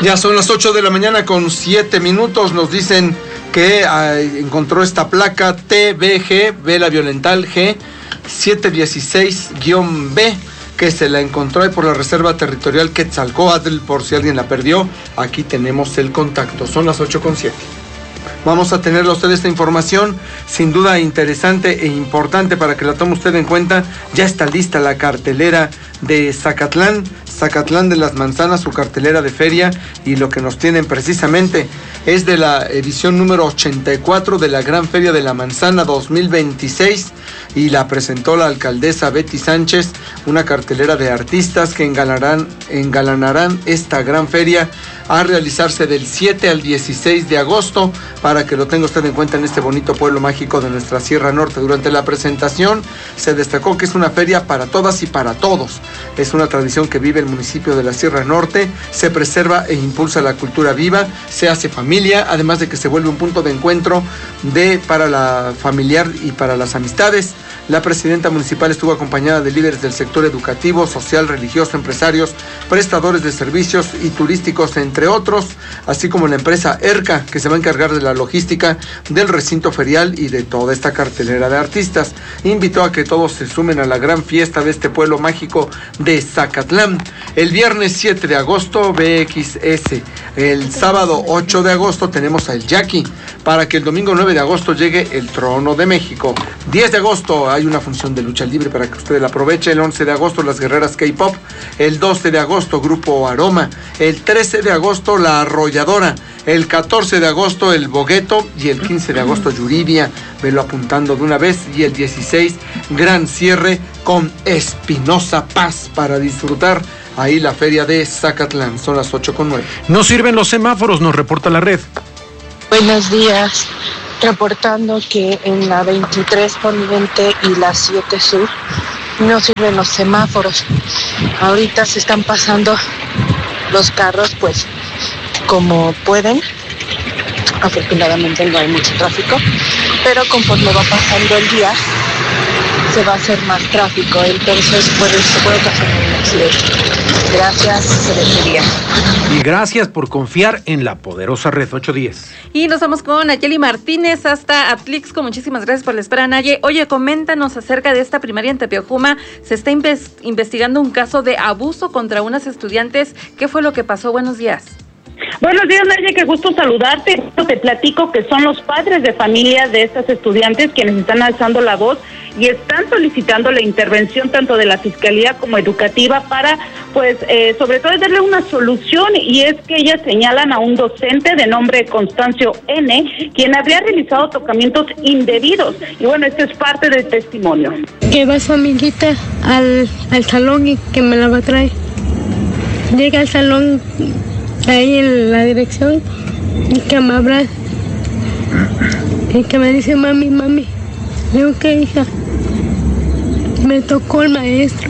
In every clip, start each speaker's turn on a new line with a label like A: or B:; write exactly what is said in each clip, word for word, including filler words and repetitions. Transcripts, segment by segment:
A: Ya son las ocho de la mañana con siete minutos. Nos dicen que eh, encontró esta placa T B G, Vela Violental G, siete dieciséis B, que se la encontró ahí por la Reserva Territorial Quetzalcóatl, por si alguien la perdió. Aquí tenemos el contacto. Son las ocho con siete. Vamos a tenerle a usted esta información, sin duda interesante e importante para que la tome usted en cuenta. Ya está lista la cartelera de Zacatlán, Zacatlán de las Manzanas, su cartelera de feria, y lo que nos tienen precisamente es de la edición número ochenta y cuatro de la Gran Feria de la Manzana dos mil veintiséis, y la presentó la alcaldesa Betty Sánchez, una cartelera de artistas que engalanarán, engalanarán esta gran feria a realizarse del siete al dieciséis de agosto, para que lo tenga usted en cuenta en este bonito pueblo mágico de nuestra Sierra Norte. Durante la presentación se destacó que es una feria para todas y para todos. Es una tradición que vive el municipio de la Sierra Norte, se preserva e impulsa la cultura viva, se hace familia, además de que se vuelve un punto de encuentro de, para la familiar y para las amistades. La presidenta municipal estuvo acompañada de líderes del sector educativo, social, religioso, empresarios, prestadores de servicios y turísticos, entre otros, así como la empresa ERCA, que se va a encargar de la logística del recinto ferial y de toda esta cartelera de artistas. Invitó a que todos se sumen a la gran fiesta de este pueblo mágico de Zacatlán. El viernes siete de agosto, B X S. El sábado ocho de agosto tenemos al Jackie, para que el domingo nueve de agosto llegue el Trono de México. diez de agosto hay una función de lucha libre para que usted la aproveche. El once de agosto las guerreras K-Pop. El doce de agosto Grupo Aroma. El trece de agosto La Arrolladora. El catorce de agosto El Bogueto. Y el quince de agosto Yuridia. Velo apuntando de una vez. Y el dieciséis gran cierre con Espinosa Paz, para disfrutar ahí la feria de Zacatlán. Son las ocho con nueve.
B: No sirven los semáforos, nos reporta la red.
C: Buenos días. Reportando que en la veintitrés Poniente y la siete Sur no sirven los semáforos. Ahorita se están pasando los carros pues como pueden. Afortunadamente no hay mucho tráfico, pero conforme va pasando el día se va a hacer más tráfico, entonces puede, se puede pasar un accidente. Gracias, excelente día.
B: Y gracias por confiar en la poderosa red ocho diez.
D: Y nos vamos con Nayeli Martínez hasta Atlixco. Muchísimas gracias por la espera, Naye. Oye, coméntanos acerca de esta primaria en Tepeojuma. Se está inves- investigando un caso de abuso contra unas estudiantes. ¿Qué fue lo que pasó? Buenos días.
E: Buenos días, Naye, qué gusto saludarte. Te platico que son los padres de familia de estas estudiantes quienes están alzando la voz y están solicitando la intervención tanto de la Fiscalía como educativa para, pues, eh, sobre todo darle una solución, y es que ellas señalan a un docente de nombre Constancio N., quien habría realizado tocamientos indebidos. Y bueno, esto es parte del testimonio.
F: Que va su amiguita al, al salón y que me la va a traer. Llega al salón ahí en la dirección y que me abraza y que me dice mami, mami. Digo, ¿qué, hija? Me tocó el maestro.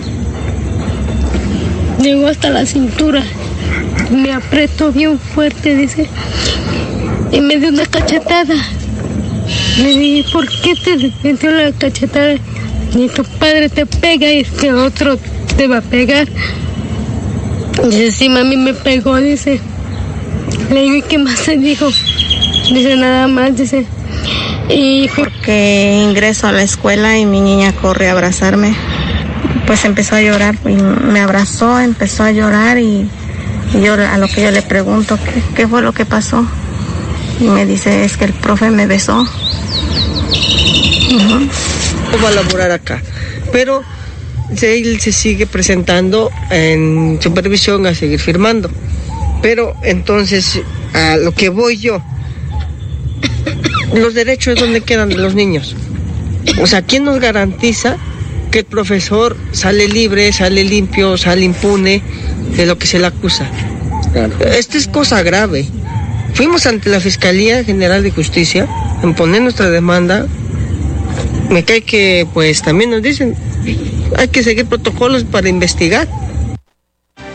F: Llegó hasta la cintura. Me apretó bien fuerte, dice. Y me dio una cachetada. Le dije, ¿por qué te metió la cachetada? Y tu padre te pega y este otro te va a pegar. Dice, sí, mami me pegó, dice. Le digo, ¿y qué más se dijo? Dice, nada más, dice. Y
G: porque ingreso a la escuela y mi niña corre a abrazarme, pues empezó a llorar y me abrazó, empezó a llorar y, y yo a lo que yo le pregunto ¿qué, qué fue lo que pasó? Y me dice, es que el profe me besó.
H: Uh-huh. Va a laborar acá, pero él se sigue presentando en supervisión a seguir firmando. Pero entonces, a lo que voy yo, los derechos, ¿dónde quedan de los niños? O sea, ¿quién nos garantiza que el profesor sale libre, sale limpio, sale impune de lo que se le acusa? Claro. Esto es cosa grave. Fuimos ante la Fiscalía General de Justicia a imponer nuestra demanda. Me cae que, pues, también nos dicen, hay que seguir protocolos para investigar.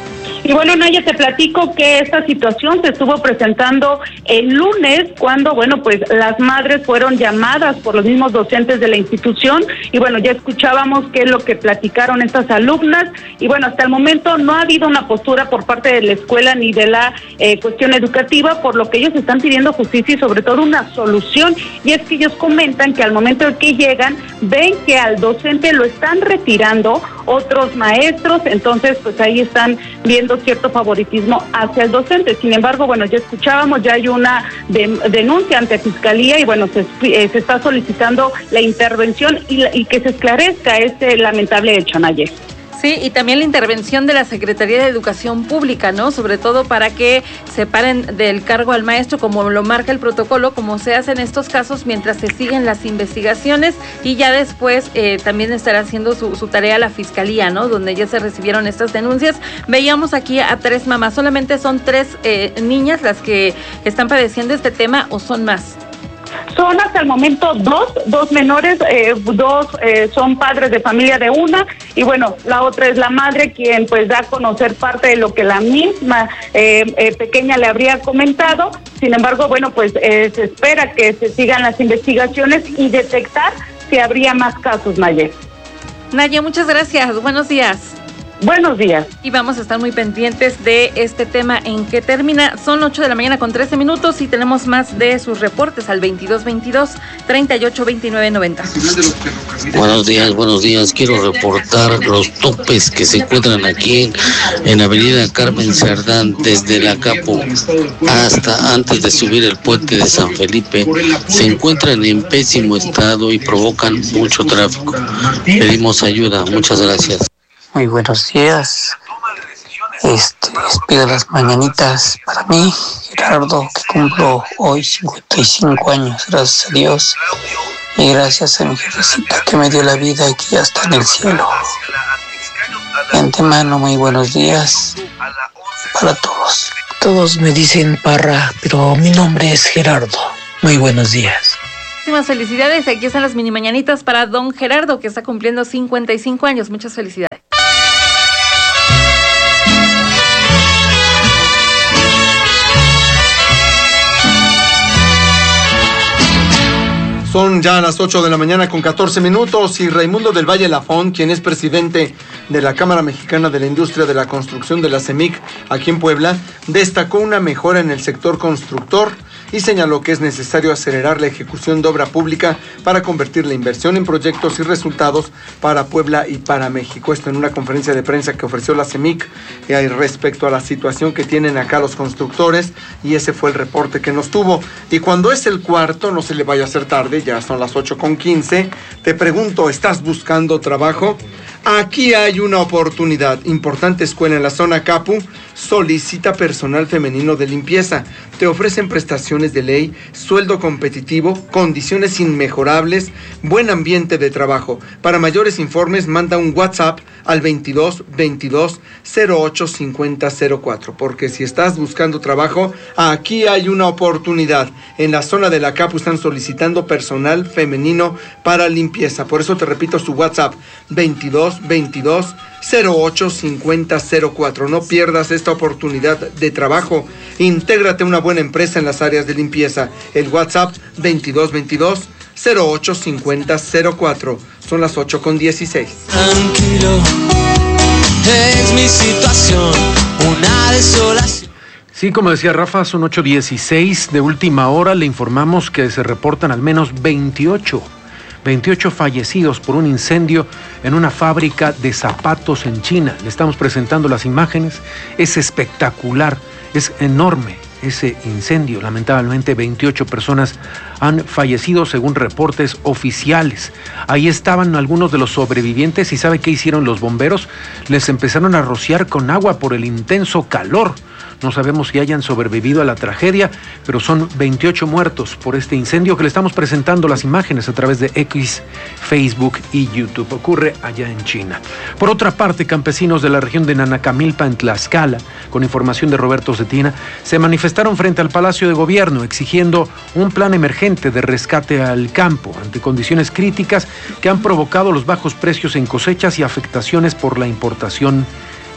E: Y bueno, Naya, te platico que esta situación se estuvo presentando el lunes cuando, bueno, pues las madres fueron llamadas por los mismos docentes de la institución y bueno, ya escuchábamos qué es lo que platicaron estas alumnas y bueno, hasta el momento no ha habido una postura por parte de la escuela ni de la eh, cuestión educativa, por lo que ellos están pidiendo justicia y sobre todo una solución, y es que ellos comentan que al momento en que llegan, ven que al docente lo están retirando otros maestros, entonces pues ahí están viendo cierto favoritismo hacia el docente. Sin embargo, bueno, ya escuchábamos, ya hay una de, denuncia ante Fiscalía y bueno, se, eh, se está solicitando la intervención y, la, y que se esclarezca este lamentable hecho, Naye.
D: Sí, y también la intervención de la Secretaría de Educación Pública, ¿no? Sobre todo para que separen del cargo al maestro, como lo marca el protocolo, como se hace en estos casos mientras se siguen las investigaciones, y ya después eh, también estará haciendo su, su tarea la Fiscalía, ¿no? Donde ya se recibieron estas denuncias. Veíamos aquí a tres mamás, solamente son tres eh, niñas las que están padeciendo este tema, ¿o son más?
E: Son hasta el momento dos, dos menores, eh, dos eh, son padres de familia de una y bueno, la otra es la madre quien pues da a conocer parte de lo que la misma eh, eh, pequeña le habría comentado. Sin embargo, bueno, pues eh, se espera que se sigan las investigaciones y detectar si habría más casos, Naye.
D: Naye, muchas gracias, buenos días.
E: Buenos días.
D: Y vamos a estar muy pendientes de este tema en que termina. Son ocho de la mañana con trece minutos y tenemos más de sus reportes al veintidós veintidós, treinta y ocho veintinueve noventa.
I: Buenos días, buenos días. Quiero reportar los topes que se encuentran aquí en, en Avenida Carmen Cerdán, desde la Capo hasta antes de subir el puente de San Felipe. Se encuentran en pésimo estado y provocan mucho tráfico. Pedimos ayuda. Muchas gracias.
J: Muy buenos días. Este, les pido las mañanitas para mí, Gerardo, que cumplo hoy cincuenta y cinco años, gracias a Dios. Y gracias a mi jefecita que me dio la vida y que ya está en el cielo. De antemano, muy buenos días para todos. Todos me dicen Parra, pero mi nombre es Gerardo. Muy buenos días.
D: Muchísimas felicidades. Aquí están las mini mañanitas para don Gerardo, que está cumpliendo cincuenta y cinco años. Muchas felicidades.
A: Son ya las ocho de la mañana con catorce minutos y Raimundo del Valle Lafón, quien es presidente de la Cámara Mexicana de la Industria de la Construcción de la CEMIC aquí en Puebla, destacó una mejora en el sector constructor y señaló que es necesario acelerar la ejecución de obra pública para convertir la inversión en proyectos y resultados para Puebla y para México. Esto en una conferencia de prensa que ofreció la CEMIC eh, respecto a la situación que tienen acá los constructores, y ese fue el reporte que nos tuvo. Y cuando es el cuarto, no se le vaya a hacer tarde, ya son las ocho con quince, te pregunto, ¿estás buscando trabajo? Aquí hay una oportunidad. Importante escuela en la zona Capu solicita personal femenino de limpieza. Te ofrecen prestaciones de ley, sueldo competitivo, condiciones inmejorables, buen ambiente de trabajo. Para mayores informes, manda un WhatsApp al veintidós veintidós cero ocho cincuenta cero cuatro. Porque si estás buscando trabajo, aquí hay una oportunidad. En la zona de la Capu están solicitando personal femenino para limpieza. Por eso te repito su WhatsApp, veintidós veintidós cero ocho cincuenta cero cuatro. No pierdas esta oportunidad de trabajo. Intégrate a una buena empresa en las áreas de limpieza. El WhatsApp veintidós veintidós cero ocho cincuenta cero cuatro. Son las ocho con dieciséis.
K: Tranquilo, es mi situación, una desolación.
B: Sí, como decía Rafa, son ocho dieciséis. De última hora le informamos que se reportan al menos veintiocho fallecidos por un incendio en una fábrica de zapatos en China. Le estamos presentando las imágenes. Es espectacular, es enorme ese incendio. Lamentablemente veintiocho personas han fallecido según reportes oficiales. Ahí estaban algunos de los sobrevivientes y ¿sabe qué hicieron los bomberos? Les empezaron a rociar con agua por el intenso calor. No sabemos si hayan sobrevivido a la tragedia, pero son veintiocho muertos por este incendio que le estamos presentando las imágenes a través de X, Facebook y YouTube. Ocurre allá en China. Por otra parte, campesinos de la región de Nanacamilpa, en Tlaxcala, con información de Roberto Cetina, se manifestaron frente al Palacio de Gobierno exigiendo un plan emergente de rescate al campo ante condiciones críticas que han provocado los bajos precios en cosechas y afectaciones por la importación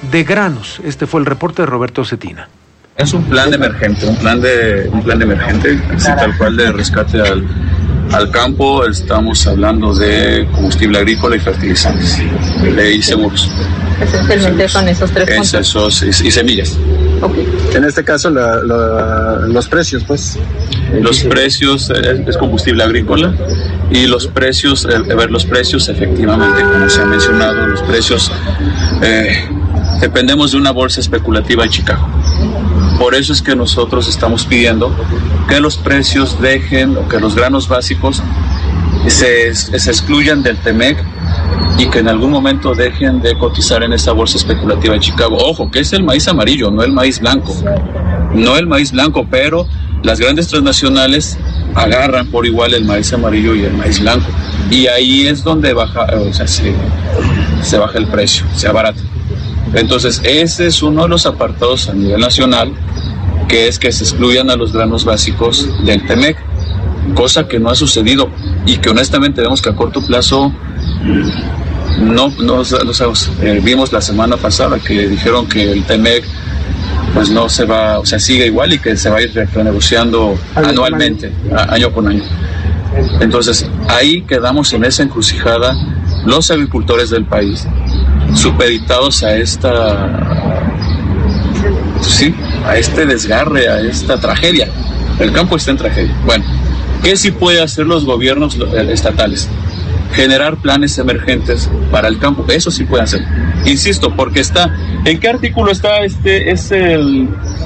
B: de granos. Este fue el reporte de Roberto Cetina.
L: Es un plan de emergente, un plan de un plan de emergente, así tal cual de rescate al, al campo. Estamos hablando de combustible agrícola y fertilizantes, de y seguros.
D: Esencialmente son esos tres puntos.
L: Esos, y, y semillas.
D: Okay.
M: En este caso, la, la, los precios, pues.
L: Los precios es, es combustible agrícola y los precios, eh, ver los precios, efectivamente, como se ha mencionado, los precios eh, dependemos de una bolsa especulativa de Chicago. Por eso es que nosotros estamos pidiendo que los precios dejen, o que los granos básicos se, se excluyan del Temec y que en algún momento dejen de cotizar en esa bolsa especulativa de Chicago. Ojo, que es el maíz amarillo, no el maíz blanco. No el maíz blanco, pero las grandes transnacionales agarran por igual el maíz amarillo y el maíz blanco. Y ahí es donde baja, o sea, se, se baja el precio, se abarata. Entonces, ese es uno de los apartados a nivel nacional, que es que se excluyan a los granos básicos del Temec, cosa que no ha sucedido y que honestamente vemos que a corto plazo no, no, no eh, vimos la semana pasada que dijeron que el Temec pues no se va, o sea, sigue igual y que se va a ir renegociando anualmente, a, año con año. Entonces, ahí quedamos en esa encrucijada los agricultores del país, supeditados a esta, sí, a este desgarre, a esta tragedia. El campo está en tragedia. Bueno, ¿qué sí puede hacer los gobiernos estatales? Generar planes emergentes para el campo. Eso sí pueden hacer. Insisto, porque está, ¿en qué artículo está este? Es el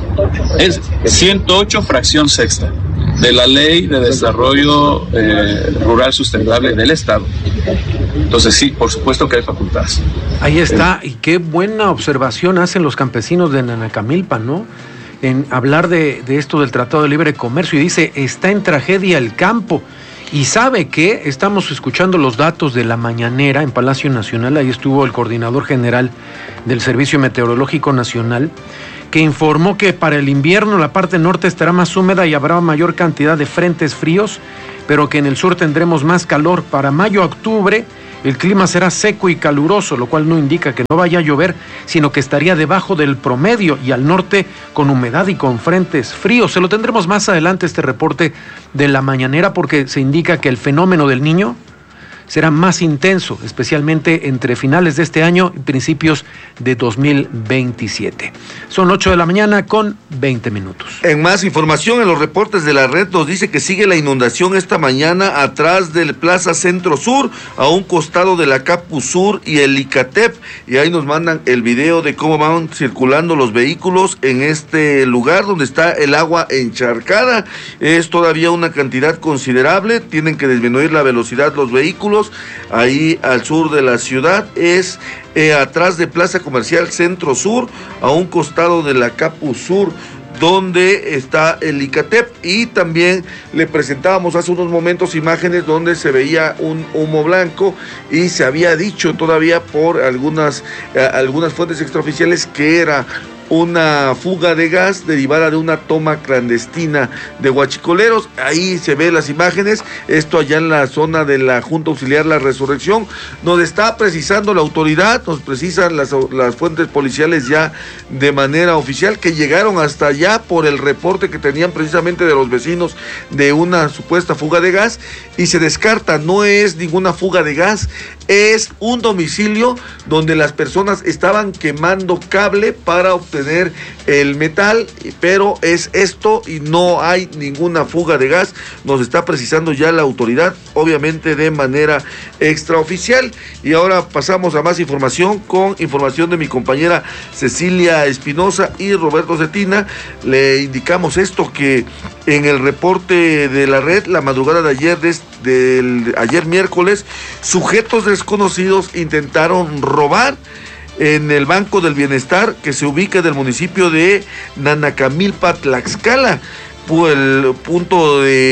L: es ciento ocho fracción sexta de la Ley de Desarrollo eh, Rural Sustentable del Estado. Entonces sí, por supuesto que hay facultades.
B: Ahí está, y qué buena observación hacen los campesinos de Nanacamilpan, ¿no? En hablar de, de esto del Tratado de Libre Comercio, y dice, está en tragedia el campo. Y sabe que estamos escuchando los datos de la mañanera en Palacio Nacional, ahí estuvo el coordinador general del Servicio Meteorológico Nacional, que informó que para el invierno la parte norte estará más húmeda y habrá mayor cantidad de frentes fríos, pero que en el sur tendremos más calor. Para mayo a octubre el clima será seco y caluroso, lo cual no indica que no vaya a llover, sino que estaría debajo del promedio, y al norte con humedad y con frentes fríos. Se lo tendremos más adelante este reporte de la mañanera, porque se indica que el fenómeno del Niño será más intenso, especialmente entre finales de este año y principios de dos mil veintisiete. Son ocho de la mañana con veinte minutos.
N: En más información, en los reportes de la red nos dice que sigue la inundación esta mañana atrás del Plaza Centro Sur, a un costado de la Capu Sur y el Icatep, y ahí nos mandan el video de cómo van circulando los vehículos en este lugar donde está el agua encharcada. Es todavía una cantidad considerable, tienen que disminuir la velocidad los vehículos. Ahí al sur de la ciudad, es eh, atrás de Plaza Comercial Centro Sur, a un costado de la Capu Sur, donde está el Icatep, y también le presentábamos hace unos momentos imágenes donde se veía un humo blanco, y se había dicho todavía por algunas, eh, algunas fuentes extraoficiales que era una fuga de gas derivada de una toma clandestina de huachicoleros. Ahí se ve las imágenes, esto allá en la zona de la Junta Auxiliar La Resurrección. Nos está precisando la autoridad, nos precisan las, las fuentes policiales ya de manera oficial, que llegaron hasta allá por el reporte que tenían precisamente de los vecinos de una supuesta fuga de gas, y se descarta, no es ninguna fuga de gas, es un domicilio donde las personas estaban quemando cable para obtener el metal, pero es esto y no hay ninguna fuga de gas. Nos está precisando ya la autoridad, obviamente de manera extraoficial. Y ahora pasamos a más información, con información de mi compañera Cecilia Espinosa y Roberto Cetina. Le indicamos esto, que en el reporte de la red, la madrugada de ayer, de, del, ayer miércoles, sujetos desconocidos intentaron robar en el Banco del Bienestar, que se ubica en el municipio de Nanacamilpa, Tlaxcala, por el punto de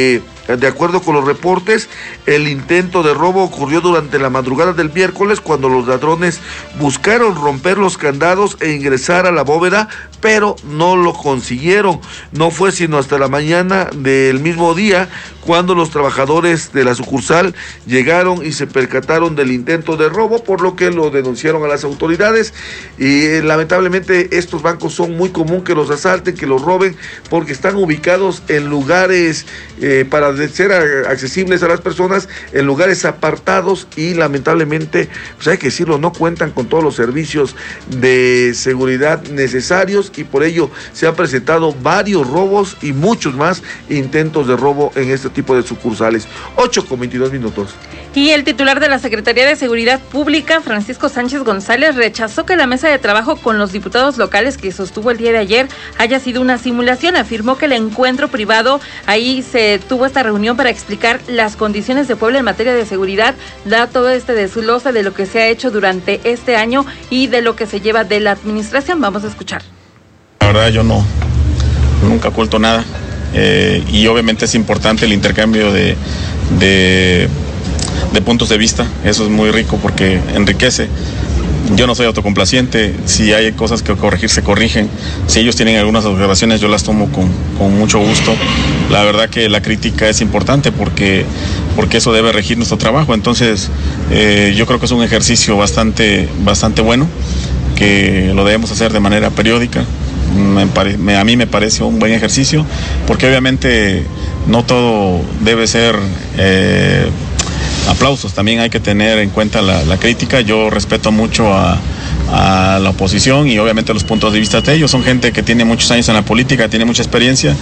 N: De acuerdo con los reportes, el intento de robo ocurrió durante la madrugada del miércoles cuando los ladrones buscaron romper los candados e ingresar a la bóveda, pero no lo consiguieron. No fue sino hasta la mañana del mismo día cuando los trabajadores de la sucursal llegaron y se percataron del intento de robo, por lo que lo denunciaron a las autoridades. Y eh, lamentablemente estos bancos son muy común que los asalten, que los roben, porque están ubicados en lugares eh, para ser accesibles a las personas, en lugares apartados, y lamentablemente, pues hay que decirlo, no cuentan con todos los servicios de seguridad necesarios, y por ello se han presentado varios robos y muchos más intentos de robo en este tipo de sucursales. ocho con veintidós minutos.
D: Y el titular de la Secretaría de Seguridad Pública, Francisco Sánchez González, rechazó que la mesa de trabajo con los diputados locales que sostuvo el día de ayer haya sido una simulación. Afirmó que el encuentro privado, ahí se tuvo esta reunión para explicar las condiciones de Puebla en materia de seguridad, da todo este desglose de lo que se ha hecho durante este año y de lo que se lleva de la administración. Vamos a escuchar.
O: La verdad, yo no, nunca oculto nada. Eh, y obviamente es importante el intercambio de, de, de puntos de vista. Eso es muy rico porque enriquece. Yo no soy autocomplaciente, si hay cosas que corregir se corrigen, si ellos tienen algunas observaciones yo las tomo con, con mucho gusto. La verdad que la crítica es importante porque, porque eso debe regir nuestro trabajo. Entonces eh, yo creo que es un ejercicio bastante, bastante bueno, que lo debemos hacer de manera periódica. Me pare, me, a mí me parece un buen ejercicio, porque obviamente no todo debe ser eh, aplausos, también hay que tener en cuenta la, la crítica. Yo respeto mucho a, a la oposición y obviamente los puntos de vista de ellos. Son gente que tiene muchos años en la política, tiene mucha experiencia.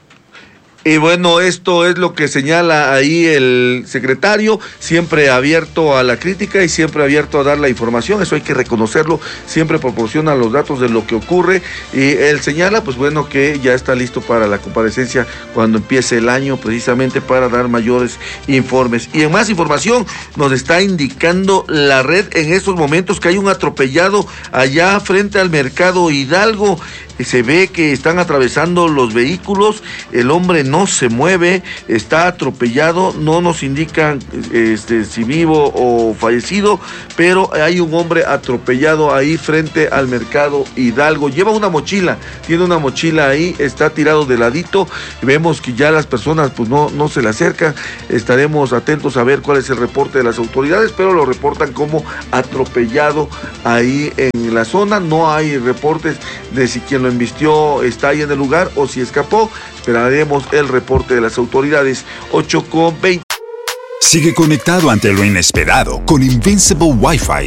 N: Y bueno, esto es lo que señala ahí el secretario, siempre abierto a la crítica y siempre abierto a dar la información, eso hay que reconocerlo, siempre proporciona los datos de lo que ocurre, y él señala, pues bueno, que ya está listo para la comparecencia cuando empiece el año, precisamente para dar mayores informes. Y en más información, nos está indicando la red en estos momentos que hay un atropellado allá frente al Mercado Hidalgo. Se ve que están atravesando los vehículos, el hombre no se mueve, está atropellado, no nos indican este, si vivo o fallecido, pero hay un hombre atropellado ahí frente al Mercado Hidalgo. Lleva una mochila, tiene una mochila ahí, está tirado de ladito, vemos que ya las personas pues no, no se le acercan. Estaremos atentos a ver cuál es el reporte de las autoridades, pero lo reportan como atropellado ahí en la zona. No hay reportes de si quien lo embistió está ahí en el lugar o si escapó. Esperaremos el reporte de las autoridades. ocho con veinte.
P: Sigue conectado ante lo inesperado con Invincible Wi-Fi